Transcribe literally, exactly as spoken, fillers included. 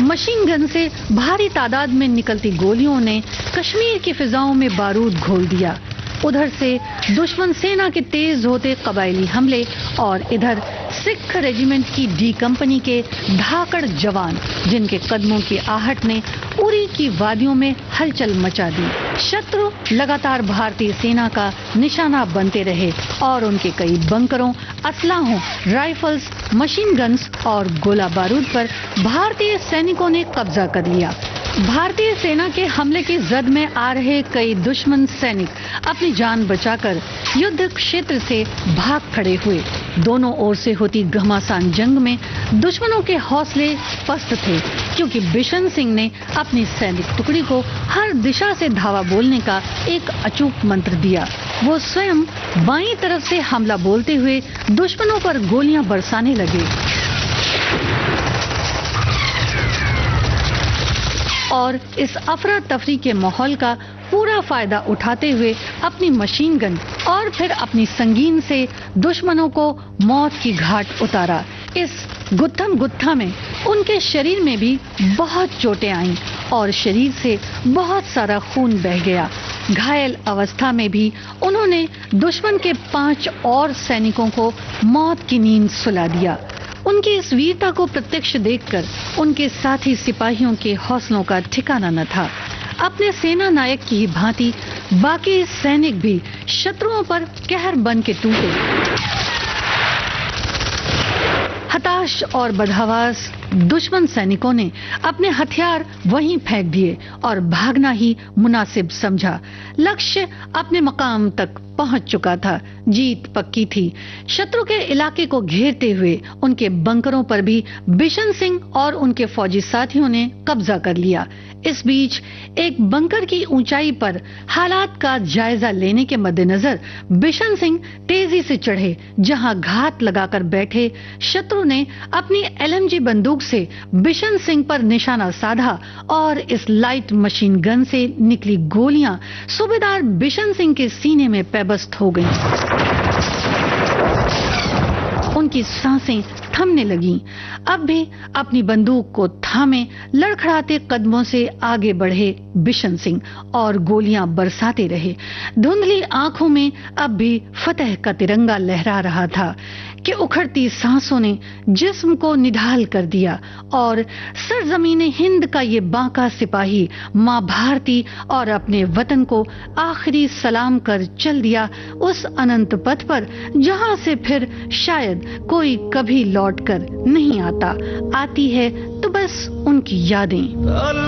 Machine gun से भारी तादाद में निकलती गोलियों ने कश्मीर की फिजाओं में बारूद घोल दिया। उधर से दुश्मन सेना के तेज होते कबायली हमले और इधर सिख रेजिमेंट की डी कंपनी के धाकड़ जवान, जिनके कदमों की आहट ने उरी की वादियों में हलचल मचा दी। शत्रु लगातार भारतीय सेना का निशाना बनते रहे और उनके कई बंकरों, असलाहों, राइफल्स, मशीन गन्स और गोला बारूद पर भारतीय सैनिकों ने कब्जा कर लिया। भारतीय सेना के हमले की जद में आ रहे कई दुश्मन सैनिक अपनी जान बचाकर युद्ध क्षेत्र से भाग खड़े हुए। दोनों ओर से होती घमासान जंग में दुश्मनों के हौसले पस्त थे, क्योंकि बिशन सिंह ने अपनी सैनिक टुकड़ी को हर दिशा से धावा बोलने का एक अचूक मंत्र दिया। वो स्वयं बाईं तरफ से हमला बोलते हुए दुश्मनों पर गोलियां बरसाने लगे और इस अफरा तफरी के माहौल का पूरा फायदा उठाते हुए अपनी मशीन गन और फिर अपनी संगीन से दुश्मनों को मौत की घाट उतारा। इस गुत्थम गुत्था में उनके शरीर में भी बहुत चोटें आईं और शरीर से बहुत सारा खून बह गया। घायल अवस्था में भी उन्होंने दुश्मन के पांच और सैनिकों को मौत की नींद सुला दिया। उनकी इस वीरता को प्रत्यक्ष देखकर उनके साथी सिपाहियों के हौसलों का ठिकाना न था। अपने सेना नायक की ही भांति बाकी सैनिक भी शत्रुओं पर कहर बन के टूटे। हताश और बदहवास दुश्मन सैनिकों ने अपने हथियार वहीं फेंक दिए और भागना ही मुनासिब समझा। लक्ष्य अपने मकाम तक पहुंच चुका था, जीत पक्की थी। शत्रु के इलाके को घेरते हुए उनके बंकरों पर भी बिशन सिंह और उनके फौजी साथियों ने कब्जा कर लिया। इस बीच एक बंकर की ऊंचाई पर हालात का जायजा लेने के मद्देनजर बिशन सिंह तेजी से चढ़े, जहां घात लगाकर बैठे शत्रु ने अपनी एल एम जी बंदूक से बिशन सिंह पर निशाना साधा और इस लाइट मशीन गन से निकली गोलियां सूबेदार बिशन सिंह के सीने में पैबस्त हो गईं। उनकी सांसें थमने लगीं। अब भी अपनी बंदूक को थामे लड़खड़ाते कदमों से आगे बढ़े बिशन सिंह और गोलियां बरसाते रहे। धुंधली आंखों में अब भी फतेह का तिरंगा लहरा रहा था कि उखड़ती सांसों ने जिस्म को निढाल कर दिया और सरजमीन हिंद का ये बांका सिपाही मां भारती और अपने वतन को आखिरी सलाम कर चल दिया उस अनंत पथ पर, जहां से फिर शायद कोई कभी लौट कर नहीं आता। आती है तो बस उनकी यादें।